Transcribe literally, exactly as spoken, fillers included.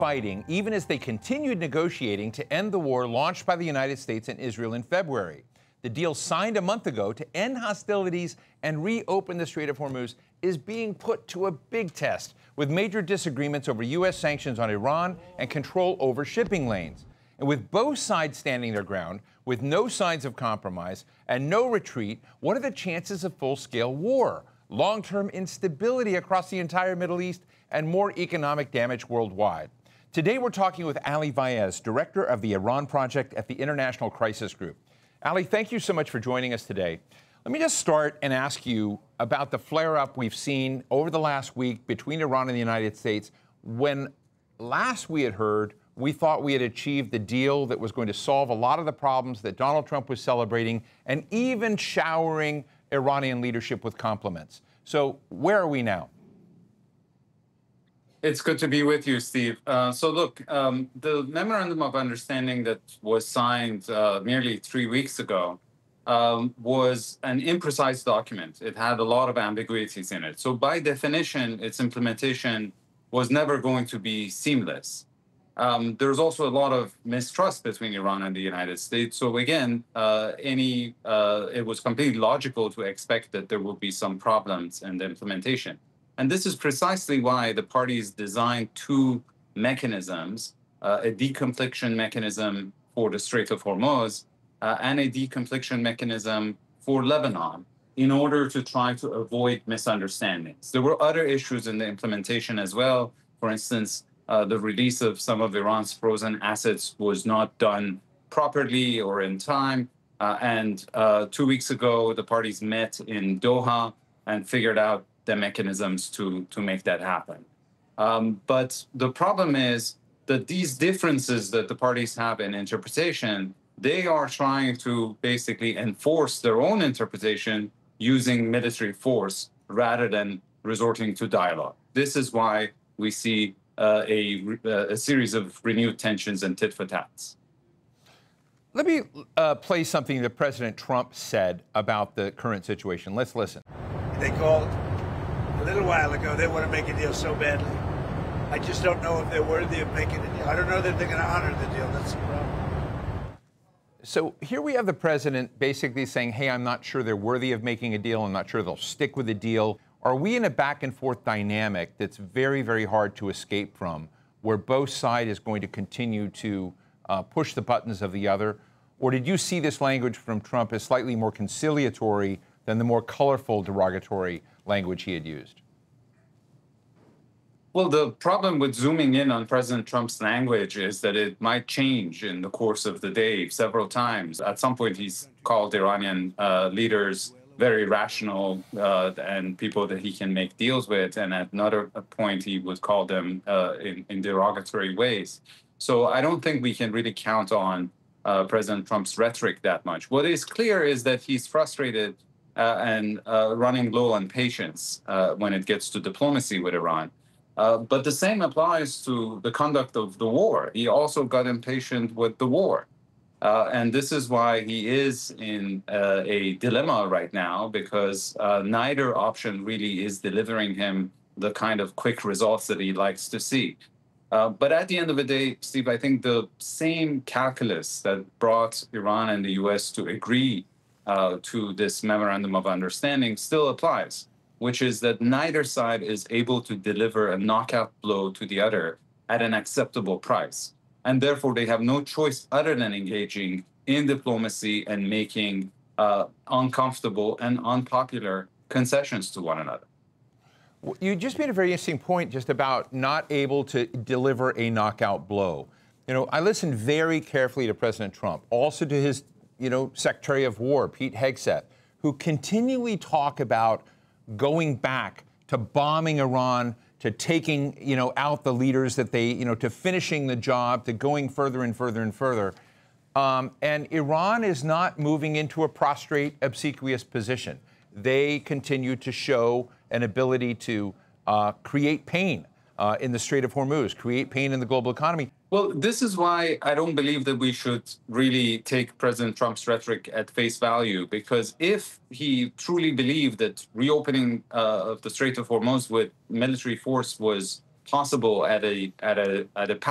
fighting even as they continued negotiating to end the war launched by the United States and Israel in February. The deal signed a month ago to end hostilities and reopen the Strait of Hormuz is being put to a big test, with major disagreements over U S sanctions on Iran and control over shipping lanes. And with both sides standing their ground, with no signs of compromise and no retreat, what are the chances of full-scale war, long-term instability across the entire Middle East, and more economic damage worldwide? Today, we're talking with Ali Vaez, director of the Iran Project at the International Crisis Group. Ali, thank you so much for joining us today. Let me just start and ask you about the flare-up we've seen over the last week between Iran and the United States, when last we had heard, we thought we had achieved the deal that was going to solve a lot of the problems that Donald Trump was celebrating and even showering Iranian leadership with compliments. So where are we now? It's good to be with you, Steve. Uh, so look, um, the Memorandum of Understanding that was signed uh, nearly three weeks ago um, was an imprecise document. It had a lot of ambiguities in it. So by definition, its implementation was never going to be seamless. Um, there's also a lot of mistrust between Iran and the United States. So again, uh, any uh, it was completely logical to expect that there would be some problems in the implementation. And this is precisely why the parties designed two mechanisms, uh, a deconfliction mechanism for the Strait of Hormuz uh, and a deconfliction mechanism for Lebanon, in order to try to avoid misunderstandings. There were other issues in the implementation as well. For instance, uh, the release of some of Iran's frozen assets was not done properly or in time. Uh, and uh, two weeks ago, the parties met in Doha and figured out the mechanisms to, to make that happen. Um, but the problem is that these differences that the parties have in interpretation, they are trying to basically enforce their own interpretation using military force rather than resorting to dialogue. This is why we see uh, a, a series of renewed tensions and tit-for-tats. Let me uh, play something that President Trump said about the current situation. Let's listen. They called a little while ago. They want to make a deal so badly. I just don't know if they're worthy of making a deal. I don't know that they're going to honor the deal. That's the problem. So here we have the president basically saying, hey, I'm not sure they're worthy of making a deal. I'm not sure they'll stick with the deal. Are we in a back and forth dynamic that's very, very hard to escape from, where both sides is going to continue to uh, push the buttons of the other? Or did you see this language from Trump as slightly more conciliatory than the more colorful, derogatory language he had used? Well, the problem with zooming in on President Trump's language is that it might change in the course of the day several times. At some point, he's called Iranian uh, leaders very rational uh, and people that he can make deals with. And at another point, he would call them uh, in, in derogatory ways. So I don't think we can really count on uh, President Trump's rhetoric that much. What is clear is that he's frustrated Uh, and uh, running low on patience uh, when it gets to diplomacy with Iran. Uh, but the same applies to the conduct of the war. He also got impatient with the war. Uh, and this is why he is in uh, a dilemma right now, because uh, neither option really is delivering him the kind of quick results that he likes to see. Uh, but at the end of the day, Steve, I think the same calculus that brought Iran and the U S to agree Uh, to this Memorandum of Understanding still applies, which is that neither side is able to deliver a knockout blow to the other at an acceptable price. And therefore, they have no choice other than engaging in diplomacy and making uh, uncomfortable and unpopular concessions to one another. You just made a very interesting point just about not able to deliver a knockout blow. You know, I listened very carefully to President Trump, also to his you know, Secretary of War, Pete Hegseth, who continually talk about going back to bombing Iran, to taking, you know, out the leaders that they, you know, to finishing the job, to going further and further and further. Um, and Iran is not moving into a prostrate, obsequious position. They continue to show an ability to uh, create pain uh, in the Strait of Hormuz, create pain in the global economy. Well, this is why I don't believe that we should really take President Trump's rhetoric at face value, because if he truly believed that reopening uh, of the Strait of Hormuz with military force was possible at a at a at a